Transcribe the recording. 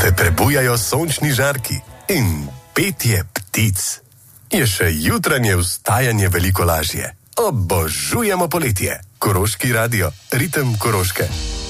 te prebujajo sončni žarki in petje ptic. Je še jutranje vstajanje veliko lažje. Obožujemo poletje. Koroški radio, ritem Koroške.